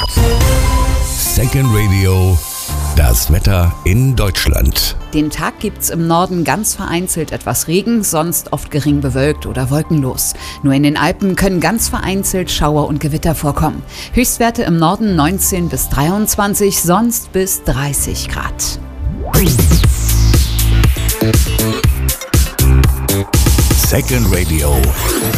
Second Radio, das Wetter in Deutschland. Den Tag gibt's im Norden ganz vereinzelt etwas Regen, sonst oft gering bewölkt oder wolkenlos. Nur in den Alpen können ganz vereinzelt Schauer und Gewitter vorkommen. Höchstwerte im Norden 19 bis 23, sonst bis 30 Grad. Second Radio.